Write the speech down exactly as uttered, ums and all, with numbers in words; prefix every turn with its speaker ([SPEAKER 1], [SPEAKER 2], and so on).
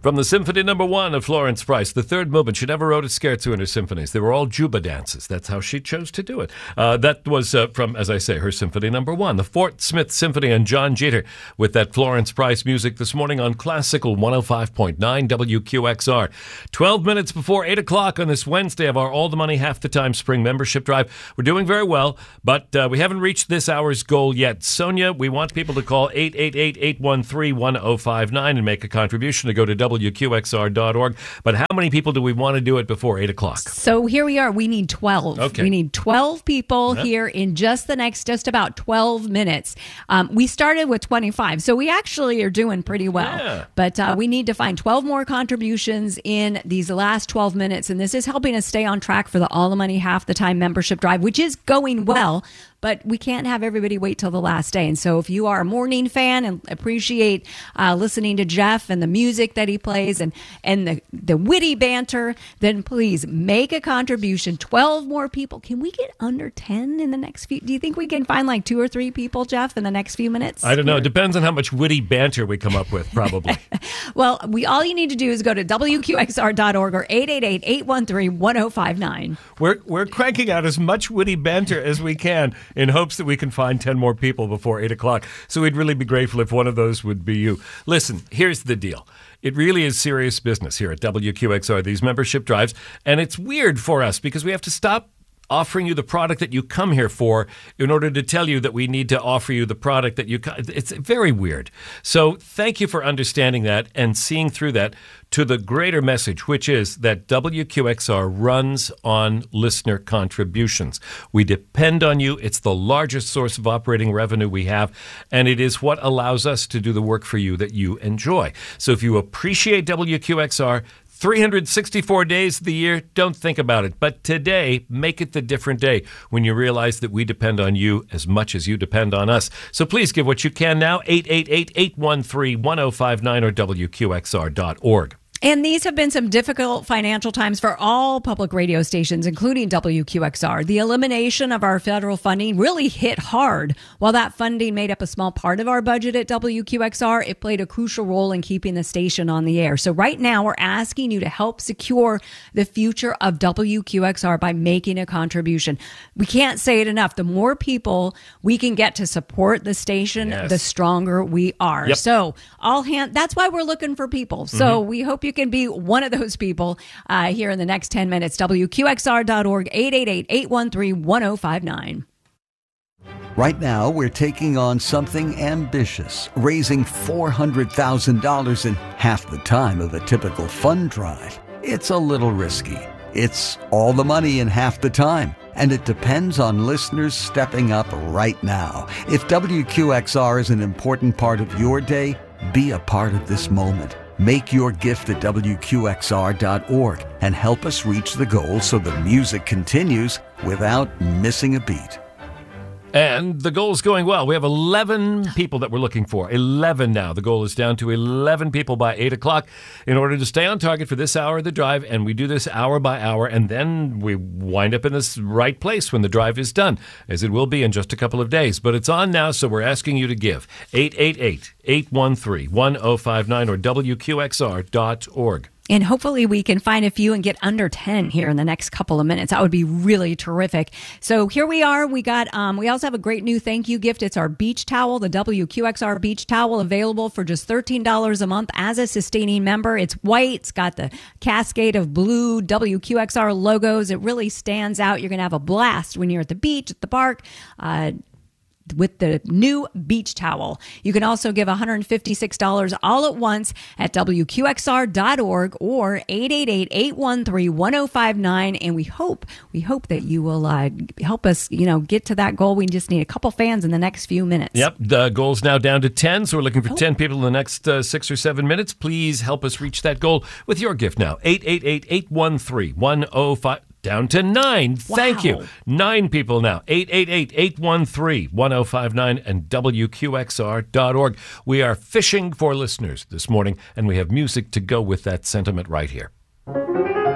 [SPEAKER 1] From the Symphony Number One of Florence Price, the third movement. She never wrote a scherzo in her symphonies. They were all juba dances. That's how she chose to do it. Uh, that was uh, from, as I say, her Symphony Number One. The Fort Smith Symphony and John Jeter with that Florence Price music this morning on Classical one oh five point nine W Q X R. Twelve minutes before eight o'clock on this Wednesday of our All the Money Half the Time Spring Membership Drive. We're doing very well, but uh, we haven't reached this hour's goal yet. Sonia, we want people to call eight eight eight, eight one three, one oh five nine and make a contribution to go to W Q X R dot org. But how many people do we want to do it before eight o'clock?
[SPEAKER 2] So here we are. We need twelve. Okay. We need twelve people yep. here in just the next, just about twelve minutes. Um, we started with twenty-five, so we actually are doing pretty well. Yeah. But uh, we need to find twelve more contributions in these last twelve minutes, and this is helping us stay on track for the All the Money Half the Time membership drive, which is going well. But we can't have everybody wait till the last day. And so if you are a morning fan and appreciate uh, listening to Jeff and the music that he plays and, and the, the witty banter, then please make a contribution. twelve more people. Can we get under ten in the next few? Do you think we can find like two or three people, Jeff, in the next few minutes?
[SPEAKER 1] I don't know. It depends on how much witty banter we come up with, probably.
[SPEAKER 2] Well, we all you need to do is go to W Q X R dot org or eight eight eight, eight one three, one oh five nine.
[SPEAKER 1] We're, we're cranking out as much witty banter as we can in hopes that we can find ten more people before eight o'clock. So we'd really be grateful if one of those would be you. Listen, here's the deal. It really is serious business here at W Q X R, these membership drives. And it's weird for us because we have to stop offering you the product that you come here for in order to tell you that we need to offer you the product that you... It's very weird. So thank you for understanding that and seeing through that to the greater message, which is that W Q X R runs on listener contributions. We depend on you. It's the largest source of operating revenue we have, and it is what allows us to do the work for you that you enjoy. So if you appreciate W Q X R, three hundred sixty-four days of the year, don't think about it. But today, make it the different day when you realize that we depend on you as much as you depend on us. So please give what you can now, eight eight eight, eight one three, one oh five nine or W Q X R dot org.
[SPEAKER 2] And these have been some difficult financial times for all public radio stations, including W Q X R. The elimination of our federal funding really hit hard. While that funding made up a small part of our budget at W Q X R, it played a crucial role in keeping the station on the air. So right now, we're asking you to help secure the future of W Q X R by making a contribution. We can't say it enough. The more people we can get to support the station, yes. the stronger we are.
[SPEAKER 1] Yep.
[SPEAKER 2] So all hand, that's why we're looking for people. So mm-hmm. we hope you can be one of those people uh, here in the next ten minutes. W Q X R dot org, eight eight eight, eight one three, one oh five nine.
[SPEAKER 3] Right now, we're taking on something ambitious, raising four hundred thousand dollars in half the time of a typical fund drive. It's a little risky. It's all the money in half the time. And it depends on listeners stepping up right now. If W Q X R is an important part of your day, be a part of this moment. Make your gift at W Q X R dot org and help us reach the goal so the music continues without missing a beat.
[SPEAKER 1] And the goal's going well. We have eleven people that we're looking for. eleven now. The goal is down to eleven people by eight o'clock in order to stay on target for this hour of the drive. And we do this hour by hour, and then we wind up in this right place when the drive is done, as it will be in just a couple of days. But it's on now, so we're asking you to give. eight eight eight, eight one three, one oh five nine or W Q X R dot org.
[SPEAKER 2] And hopefully we can find a few and get under ten here in the next couple of minutes. That would be really terrific. So here we are. We got, um, we also have a great new thank you gift. It's our beach towel, the W Q X R beach towel, available for just thirteen dollars a month as a sustaining member. It's white. It's got the cascade of blue W Q X R logos. It really stands out. You're going to have a blast when you're at the beach, at the park, uh, with the new beach towel. You can also give one hundred fifty-six dollars all at once at W Q X R dot org or eight eight eight, eight one three, one oh five nine. And we hope, we hope that you will uh, help us, you know, get to that goal. We just need a couple fans in the next few minutes.
[SPEAKER 1] Yep. The goal's now down to ten. So we're looking for oh. ten people in the next uh, six or seven minutes. Please help us reach that goal with your gift now. eight eight eight, eight one three, one oh five. Down to nine.
[SPEAKER 2] Wow.
[SPEAKER 1] Thank you. Nine people now. eight eight eight, eight one three, one oh five nine and W Q X R dot org. We are fishing for listeners this morning, and we have music to go with that sentiment right here.